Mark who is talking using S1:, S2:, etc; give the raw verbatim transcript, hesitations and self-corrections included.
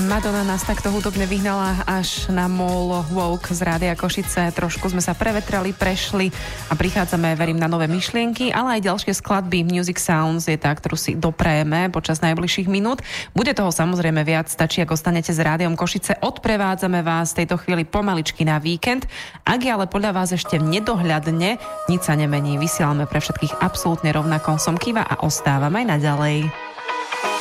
S1: Madonna nás takto hudobne vyhnala až na mall Woke z Rádia Košice. Trošku sme sa prevetrali, prešli a prichádzame, verím, na nové myšlienky, ale aj ďalšie skladby. Music Sounds je tá, ktorú si doprajeme počas najbližších minút. Bude toho samozrejme viac, stačí, ak ostanete s Rádiom Košice. Odprevádzame vás v tejto chvíli pomaličky na víkend. Ak je ale podľa vás ešte nedohľadne, nič sa nemení. Vysielame pre všetkých absolútne rovnako. Som Kiva a ostávam aj naďalej.